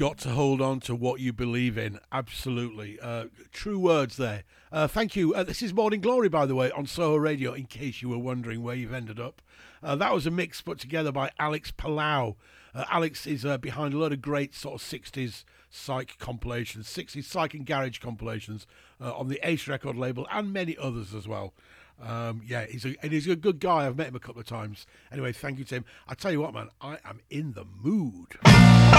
got to hold on to what you believe in. Absolutely. True words there. Thank you. This is Morning Glory, by the way, on Soho Radio, in case you were wondering where you've ended up. That was a mix put together by Alex Palau. Alex is behind a lot of great sort of 60s psych compilations, 60s psych and garage compilations on the Ace record label and many others as well. He's a good guy. I've met him a couple of times. Anyway, thank you to him. I tell you what, man, I am in the mood.